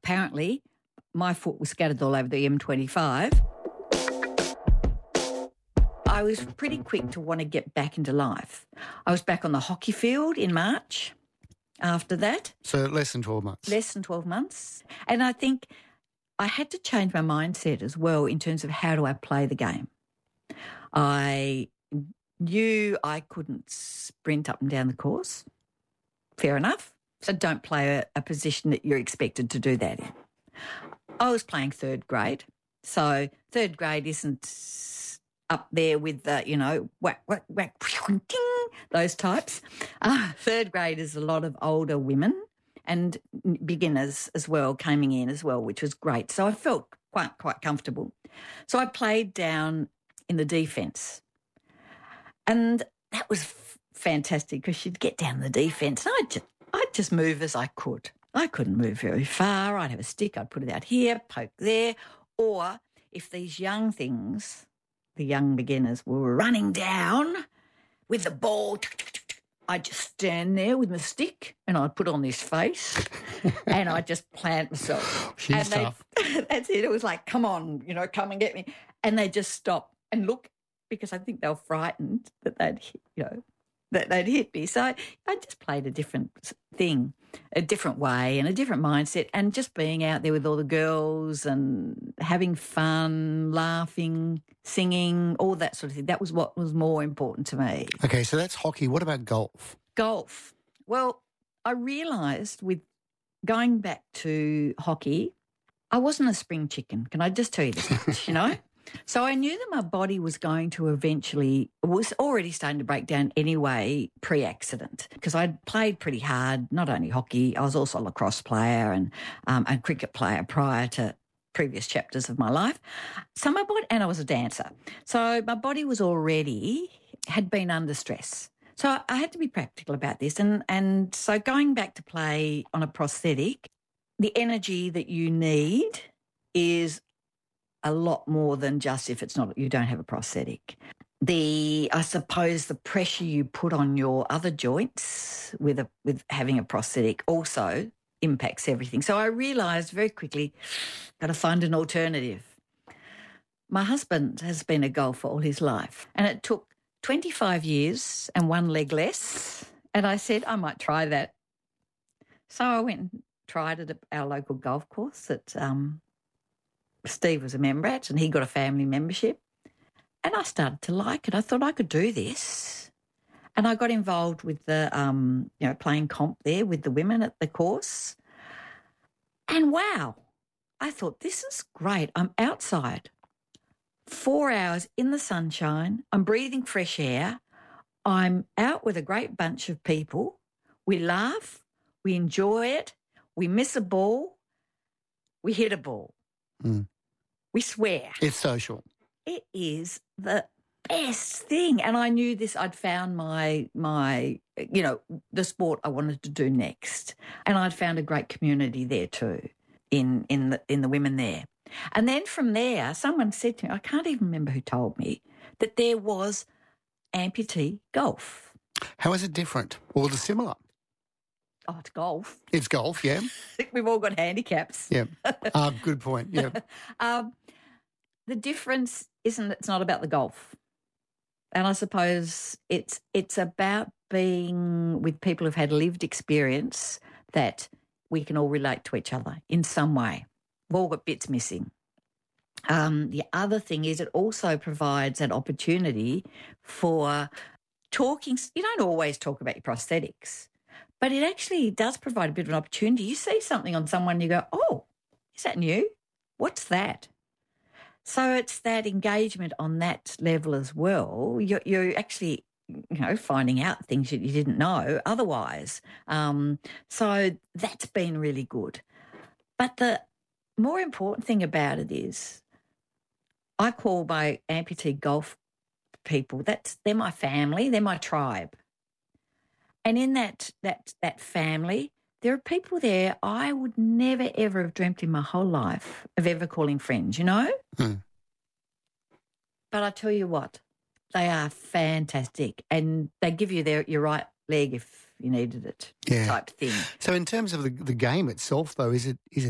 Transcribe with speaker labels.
Speaker 1: apparently my foot was scattered all over the M25. I was pretty quick to want to get back into life. I was back on the hockey field in March after that.
Speaker 2: So less than 12 months.
Speaker 1: Less than 12 months. And I think I had to change my mindset as well in terms of how do I play the game. I knew I couldn't sprint up and down the course. Fair enough. So don't play a position that you're expected to do that in. I was playing third grade. So third grade isn't up there with the, whack, whack, whack, ding, those types. Third grade is a lot of older women and beginners as well coming in as well, which was great. So I felt quite comfortable. So I played down in the defence. And that was fantastic because she'd get down the defence and I'd just move as I could. I couldn't move very far. I'd have a stick, I'd put it out here, poke there. Or if these young things, the young beginners, were running down with the ball, I'd just stand there with my stick and I'd put on this face and I'd just plant myself.
Speaker 2: She's tough.
Speaker 1: That's it. It was like, come on, come and get me. And they'd just stop and look because I think they were frightened that they'd hit me. So I just played a different thing, a different way and a different mindset, and just being out there with all the girls and having fun, laughing, singing, all that sort of thing. That was what was more important to me.
Speaker 2: Okay, so that's hockey. What about golf?
Speaker 1: Golf. Well, I realised with going back to hockey, I wasn't a spring chicken. Can I just tell you this much, So I knew that my body was going to was already starting to break down anyway pre-accident because I'd played pretty hard, not only hockey, I was also a lacrosse player and a cricket player prior to previous chapters of my life. So and I was a dancer. So my body had been under stress. So I had to be practical about this. And so going back to play on a prosthetic, the energy that you need is a lot more than just if you don't have a prosthetic. I suppose the pressure you put on your other joints with having a prosthetic also impacts everything. So I realised very quickly, got to find an alternative. My husband has been a golfer all his life, and it took 25 years and one leg less, and I said I might try that. So I went and tried it at our local golf course that Steve was a member at, and he got a family membership. And I started to like it. I thought I could do this. And I got involved with the, playing comp there with the women at the course. And wow, I thought this is great. I'm outside 4 hours in the sunshine. I'm breathing fresh air. I'm out with a great bunch of people. We laugh. We enjoy it. We miss a ball. We hit a ball.
Speaker 2: Mm.
Speaker 1: We swear.
Speaker 2: It's social.
Speaker 1: It is the best thing. And I knew this, I'd found my the sport I wanted to do next. And I'd found a great community there too, in the women there. And then from there, someone said to me, I can't even remember who told me, that there was amputee golf.
Speaker 2: How is it different or similar?
Speaker 1: Oh, it's golf.
Speaker 2: It's golf, yeah.
Speaker 1: I think we've all got handicaps.
Speaker 2: Yeah. Good point, yeah.
Speaker 1: The difference it's not about the golf. And I suppose it's about being with people who've had lived experience that we can all relate to each other in some way. We've all got bits missing. The other thing is it also provides an opportunity for talking. You don't always talk about your prosthetics, but it actually does provide a bit of an opportunity. You see something on someone and you go, oh, is that new? What's that? So it's that engagement on that level as well. You're actually, finding out things that you didn't know otherwise. So that's been really good. But the more important thing about it is I call my amputee golf people, they're my family, they're my tribe. And in that family, there are people there I would never, ever have dreamt in my whole life of ever calling friends,
Speaker 2: Mm.
Speaker 1: But I tell you what, they are fantastic and they give you your right leg if you needed it type thing.
Speaker 2: So in terms of the game itself, though, is it